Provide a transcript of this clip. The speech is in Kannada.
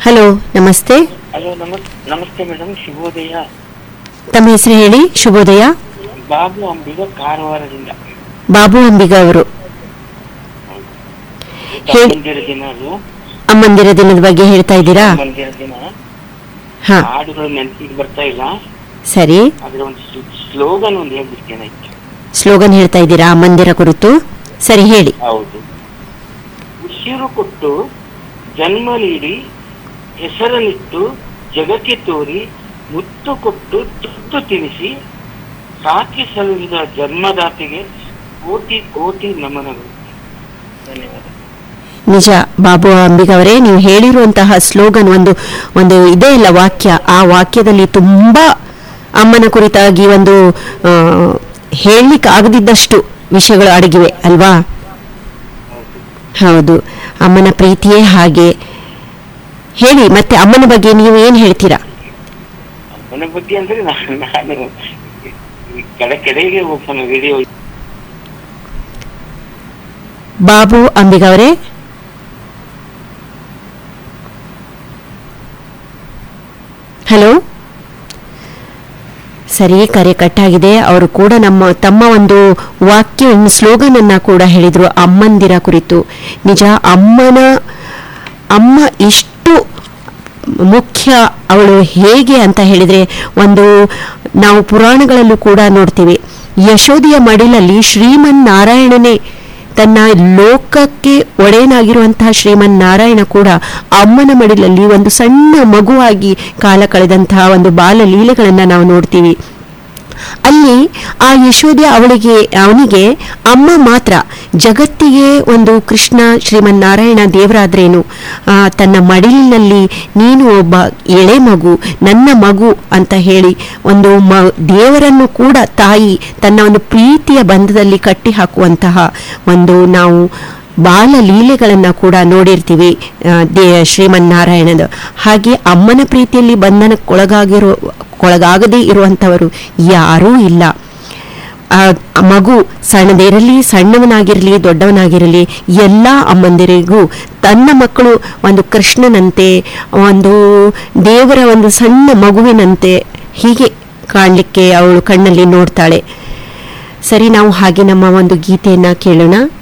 ಹಲೋ, ನಮಸ್ತೆ. ಹಲೋ, ನಮಸ್ತೆ ಮೇಡಮ್, ಶುಭೋದಯ. ತಮ್ಮ ಹೆಸರು ಹೇಳಿ. ಶುಭೋದಯ. ಬಾಬು ಅಂಬಿಗ, ಕಾರವಾರದಿಂದ. ಬಾಬು ಅಂಬಿಗ ಅವರು ಅಮ್ಮಂದಿರ ದಿನ, ಅದು ಅಮ್ಮಂದಿರ ದಿನದ ಬಗ್ಗೆ ಹೇಳ್ತಾ ಇದ್ದೀರಾ? ಅಮ್ಮಂದಿರ ದಿನ ಹಾಡುಗಳು ನೆನಪಿಗೆ ಬರ್ತಾ ಇಲ್ಲ. ಸರಿ, ಅದ್ರ ಒಂದು ಸ್ಲೋಗನ್ ಒಂದು ಹೇಳ್ಬಿಡ್ತೇನೆ. ಸ್ಲೋಗನ್ ಹೇಳ್ತಾ ಇದ್ದೀರಾ ಅಮ್ಮಂದಿರ ಕುರಿತು? ಸರಿ, ಹೇಳಿ. ಹೌದು. ಉಸಿರು ಕೊಟ್ಟು ಜನ್ಮ ನೀಡಿ ಹೆಸರನ್ನಿಟ್ಟು ಜಗಕ್ಕೆ ತೋರಿ ಮುತ್ತು ಕೊಟ್ಟು ತುತ್ತು ತಿನಿಸಿ ಸಾಕಿ ಸಲುಹಿದ ಜನ್ಮದಾತಿಗೆ ಕೋಟಿ ಕೋಟಿ ನಮನಗಳು. ಧನ್ಯವಾದ. ನಿಜ ಬಾಬು ಅಂಬಿಗ ಅವರೇ, ನೀವು ಹೇಳಿರುವಂತಹ ಸ್ಲೋಗನ್ ಒಂದು ಇದೆ ಅಲ್ಲ ವಾಕ್ಯ, ಆ ವಾಕ್ಯದಲ್ಲಿ ತುಂಬಾ ಅಮ್ಮನ ಕುರಿತಾಗಿ ಒಂದು ಹೇಳಲಿಕ್ಕೆ ಆಗದಿದ್ದಷ್ಟು ವಿಷಯಗಳು ಅಡಗಿವೆ ಅಲ್ವಾ? ಹೌದು, ಅಮ್ಮನ ಪ್ರೀತಿಯೇ ಹಾಗೆ. ಹೇಳಿ, ಮತ್ತೆ ಅಮ್ಮನ ಬಗ್ಗೆ ನೀವು ಏನ್ ಹೇಳ್ತೀರಾ? ಅಮ್ಮನ ಬಗ್ಗೆ ಅಂದ್ರೆ ನಾನು ಕಡೆಗೆ ಹೋಗ್ತಾನೆ ವಿಡಿಯೋ. ಬಾಬು ಅಂಬಿಗ ಅವರೇ, ಹಲೋ. ಸರಿ, ಕರೆ ಕಟ್ಟಾಗಿದೆ. ಅವರು ಕೂಡ ತಮ್ಮ ಒಂದು ವಾಕ್ಯ ಸ್ಲೋಗನ್ ಅನ್ನ ಕೂಡ ಹೇಳಿದ್ರು ಅಮ್ಮಂದಿರ ಕುರಿತು. ನಿಜ, ಅಮ್ಮ ಇಷ್ಟು ಮುಖ್ಯ. ಅವಳು ಹೇಗೆ ಅಂತ ಹೇಳಿದ್ರೆ, ನಾವು ಪುರಾಣಗಳಲ್ಲೂ ಕೂಡ ನೋಡ್ತೀವಿ, ಯಶೋದೆಯ ಮಡಿಲಲ್ಲಿ ಶ್ರೀಮನ್ನಾರಾಯಣನೇ, ತನ್ನ ಲೋಕಕ್ಕೆ ಒಡೆಯನಾಗಿರುವಂತಹ ಶ್ರೀಮನ್ನಾರಾಯಣ ಕೂಡ ಅಮ್ಮನ ಮಡಿಲಲ್ಲಿ ಒಂದು ಸಣ್ಣ ಮಗುವಾಗಿ ಕಾಲ ಕಳೆದಂತಹ ಒಂದು ಬಾಲಲೀಲೆಗಳನ್ನು ನಾವು ನೋಡ್ತೀವಿ. ಅಲ್ಲಿ ಆ ಯಶೋದೆ ಅವನಿಗೆ ಅಮ್ಮ ಮಾತ್ರ. ಜಗತ್ತಿಗೆ ಒಂದು ಕೃಷ್ಣ ಶ್ರೀಮನ್ನಾರಾಯಣ ದೇವರಾದ್ರೇನು, ತನ್ನ ಮಡಿಲಿನಲ್ಲಿ ನೀನು ಒಬ್ಬ ಎಳೆ ಮಗು, ನನ್ನ ಮಗು ಅಂತ ಹೇಳಿ ಒಂದು ದೇವರನ್ನು ಕೂಡ ತಾಯಿ ತನ್ನ ಒಂದು ಪ್ರೀತಿಯ ಬಂಧದಲ್ಲಿ ಕಟ್ಟಿ ಹಾಕುವಂತಹ ನಾವು ಬಾಲಲೀಲೆಗಳನ್ನು ಕೂಡ ನೋಡಿರ್ತೀವಿ ಶ್ರೀಮನ್ನಾರಾಯಣದ. ಹಾಗೆ ಅಮ್ಮನ ಪ್ರೀತಿಯಲ್ಲಿ ಬಂಧನಕ್ಕೊಳಗಾಗದೇ ಇರುವಂಥವರು ಯಾರೂ ಇಲ್ಲ. ಮಗು ಸಣ್ಣದಿರಲಿ, ಸಣ್ಣವನಾಗಿರಲಿ, ದೊಡ್ಡವನಾಗಿರಲಿ, ಎಲ್ಲ ಅಮ್ಮಂದಿರಿಗೂ ತನ್ನ ಮಕ್ಕಳು ಒಂದು ಕೃಷ್ಣನಂತೆ, ಒಂದು ದೇವರ ಒಂದು ಸಣ್ಣ ಮಗುವಿನಂತೆ ಹೀಗೆ ಕಾಣಲಿಕ್ಕೆ ಅವಳು ಕಣ್ಣಲ್ಲಿ ನೋಡ್ತಾಳೆ. ಸರಿ, ನಾವು ಹಾಗೆ ನಮ್ಮ ಒಂದು ಗೀತೆಯನ್ನು ಕೇಳೋಣ.